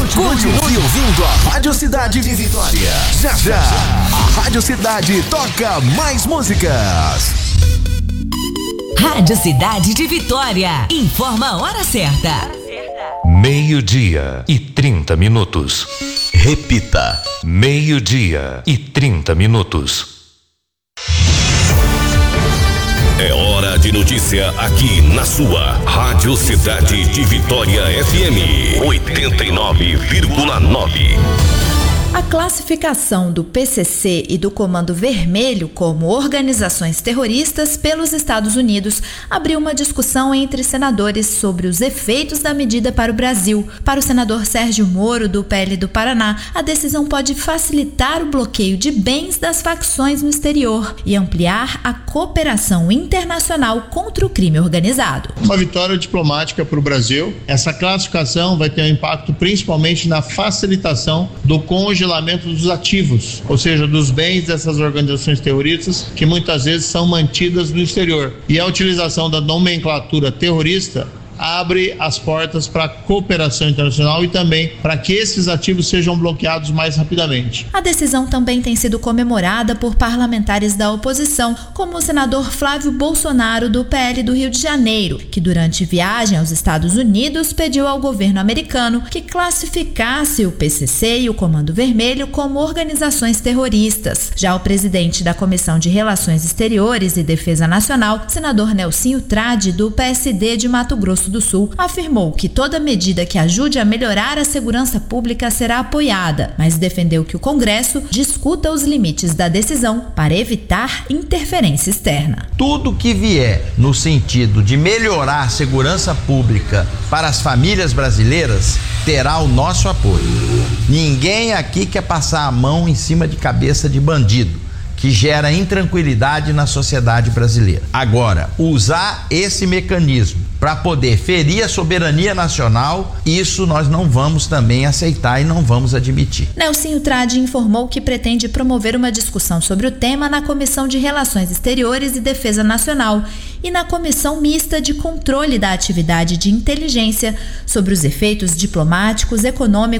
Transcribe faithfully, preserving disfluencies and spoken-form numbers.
Continue ouvindo a Rádio Cidade de Vitória. Já já, a Rádio Cidade toca mais músicas. Rádio Cidade de Vitória. Informa a hora certa. Meio-dia e trinta minutos. Repita. Meio-dia e trinta minutos. É hora de notícia aqui na sua Rádio Cidade de Vitória F M oitenta e nove vírgula nove. A classificação do P C C e do Comando Vermelho como organizações terroristas pelos Estados Unidos abriu uma discussão entre senadores sobre os efeitos da medida para o Brasil. Para o senador Sérgio Moro, do P L do Paraná, a decisão pode facilitar o bloqueio de bens das facções no exterior e ampliar a cooperação internacional contra o crime organizado. Uma vitória diplomática para o Brasil. Essa classificação vai ter um impacto principalmente na facilitação do congelamento dos ativos, ou seja, dos bens dessas organizações terroristas que muitas vezes são mantidas no exterior. E a utilização da nomenclatura terrorista abre as portas para a cooperação internacional e também para que esses ativos sejam bloqueados mais rapidamente. A decisão também tem sido comemorada por parlamentares da oposição, como o senador Flávio Bolsonaro, do P L do Rio de Janeiro, que durante viagem aos Estados Unidos pediu ao governo americano que classificasse o P C C e o Comando Vermelho como organizações terroristas. Já o presidente da Comissão de Relações Exteriores e Defesa Nacional, senador Nelsinho Trade, do P S D de Mato Grosso do Sul, afirmou que toda medida que ajude a melhorar a segurança pública será apoiada, mas defendeu que o Congresso discuta os limites da decisão para evitar interferência externa. Tudo que vier no sentido de melhorar a segurança pública para as famílias brasileiras terá o nosso apoio. Ninguém aqui quer passar a mão em cima de cabeça de bandido, que gera intranquilidade na sociedade brasileira. Agora, usar esse mecanismo para poder ferir a soberania nacional, isso nós não vamos também aceitar e não vamos admitir. Nelsinho Trade informou que pretende promover uma discussão sobre o tema na Comissão de Relações Exteriores e Defesa Nacional e na Comissão Mista de Controle da Atividade de Inteligência sobre os efeitos diplomáticos, econômicos